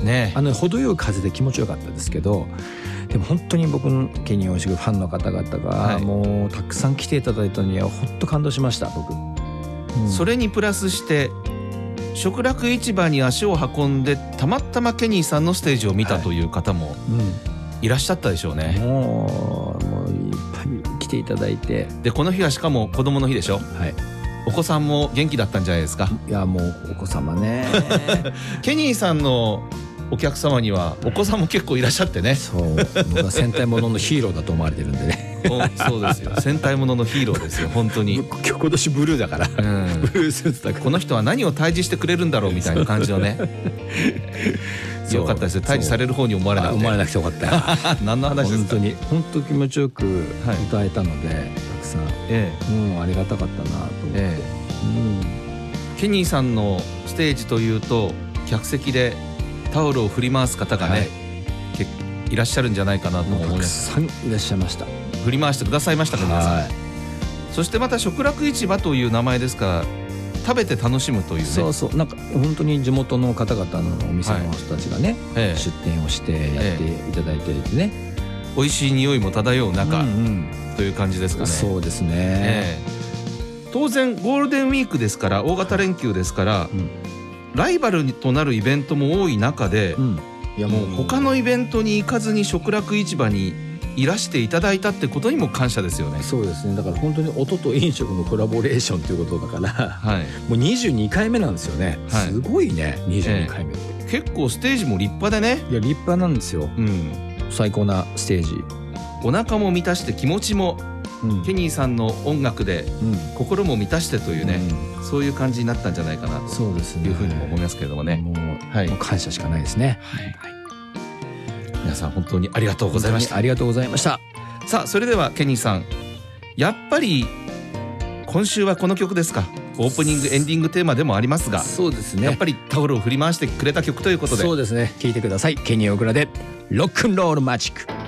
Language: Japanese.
ね。 程よい風で気持ちよかったですけど、でも本当に僕のケニー大石ファンの方々がもうたくさん来ていただいたのには本当感動しました僕、 それにプラスして食楽市場に足を運んでたまたまケニーさんのステージを見たという方もいらっしゃったでしょうね。 もういっぱい来ていただいて、 でこの日はしかも子供の日でしょ。お子さんも元気だったんじゃないですか。 いやもうお子様ねケニーさんのお客様にはお子さんも結構いらっしゃってね。 そう僕は戦隊もののヒーローだと思われてるんでねそうですよ、戦隊もののヒーローですよ本当に。 今年ブルーだから、ブルースーツだから、 この人は何を退治してくれるんだろうみたいな感じのねよかったですよ、退治される方に思われなくて。 思われなくてよかったよ何の話ですか。 本当気持ちよく歌えたので、たくさん、ありがたかったなと思って、 ケニーさんのステージというと客席でタオルを振り回す方がね、いらっしゃるんじゃないかなと思います。 たくさんいらっしゃいました。 振り回してくださいましたか皆さん。そしてまた食楽市場という名前ですから食べて楽しむというね。 そうなんか本当に地元の方々のお店の人たちがね、出店をしてやっていただいていてね、 美味しい匂いも漂う中、という感じですかね。 そうですね、 当然ゴールデンウィークですから大型連休ですから、ライバルとなるイベントも多い中で、いやもう他のイベントに行かずに食楽市場にいらしていただいたってことにも感謝ですよね。 そうですね、だから本当に音と飲食のコラボレーションということだから、もう22回目なんですよね、すごいね22回目って、 結構ステージも立派でね。 いや立派なんですよ、最高なステージ。 お腹も満たして気持ちも、ケニーさんの音楽で心も満たしてというね、そういう感じになったんじゃないかなというふうにも思いますけれどもね。もう感謝しかないですね。皆さん本当にありがとうございました。 ありがとうございました。 さあそれではケニーさん、やっぱり今週はこの曲ですか。オープニングエンディングテーマでもありますが、 そうですね、 やっぱりタオルを振り回してくれた曲ということで、 そうですね、聴いてください。ケニー大倉でロックンロールマジック。